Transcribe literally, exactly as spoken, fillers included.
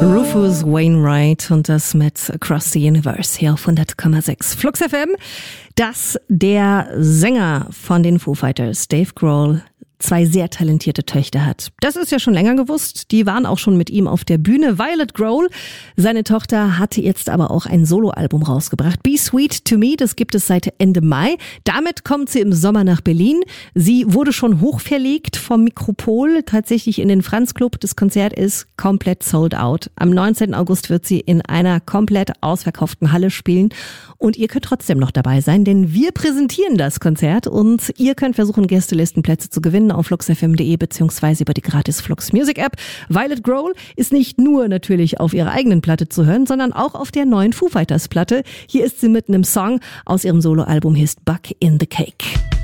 Rufus Wainwright und das mit Across the Universe hier auf hundert Komma sechs Flux F M, dass der Sänger von den Foo Fighters, Dave Grohl, zwei sehr talentierte Töchter hat. Das ist ja schon länger gewusst. Die waren auch schon mit ihm auf der Bühne. Violet Grohl, seine Tochter, hatte jetzt aber auch ein Soloalbum rausgebracht. Be Sweet to Me, das gibt es seit Ende Mai. Damit kommt sie im Sommer nach Berlin. Sie wurde schon hochverlegt vom Mikropol, tatsächlich in den Franz Club. Das Konzert ist komplett sold out. Am neunzehnten August wird sie in einer komplett ausverkauften Halle spielen. Und ihr könnt trotzdem noch dabei sein, denn wir präsentieren das Konzert und ihr könnt versuchen, Gästelistenplätze zu gewinnen auf flux f m punkt d e beziehungsweise über die gratis Flux Music App. Violet Grohl ist nicht nur natürlich auf ihrer eigenen Platte zu hören, sondern auch auf der neuen Foo Fighters Platte. Hier ist sie mit einem Song aus ihrem Soloalbum, heißt Bug in the Cake.